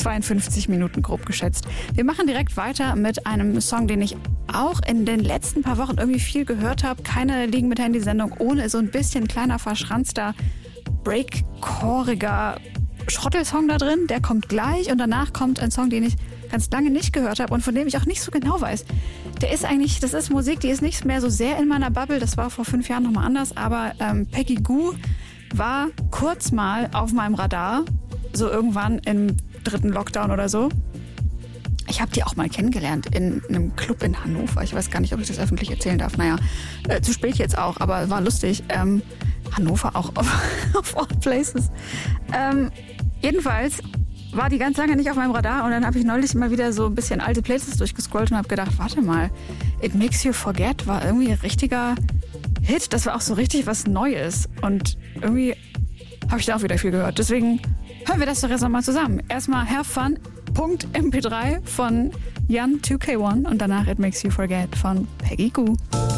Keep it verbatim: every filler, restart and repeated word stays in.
zweiundfünfzig Minuten grob geschätzt. Wir machen direkt weiter mit einem Song, den ich auch in den letzten paar Wochen irgendwie viel gehört habe. Keine Liegen mit Handy-Sendung ohne so ein bisschen kleiner, verschranzter, breakcoreiger Schrottelsong da drin. Der kommt gleich und danach kommt ein Song, den ich ganz lange nicht gehört habe und von dem ich auch nicht so genau weiß. Der ist eigentlich, das ist Musik, die ist nicht mehr so sehr in meiner Bubble. Das war vor fünf Jahren nochmal anders. Aber ähm, Peggy Gou war kurz mal auf meinem Radar. So irgendwann im dritten Lockdown oder so. Ich habe die auch mal kennengelernt in einem Club in Hannover. Ich weiß gar nicht, ob ich das öffentlich erzählen darf. Naja, äh, zu spät jetzt auch, aber war lustig. Ähm, Hannover auch auf, auf all places. Ähm, jedenfalls war die ganz lange nicht auf meinem Radar und dann habe ich neulich mal wieder so ein bisschen alte Playlists durchgescrollt und habe gedacht, warte mal, It Makes You Forget war irgendwie ein richtiger Hit. Das war auch so richtig was Neues und irgendwie habe ich da auch wieder viel gehört. Deswegen hören wir das doch jetzt nochmal zusammen. Erstmal Have Fun, Punkt M P drei von Jan zwei K eins und danach It Makes You Forget von Peggy Gou.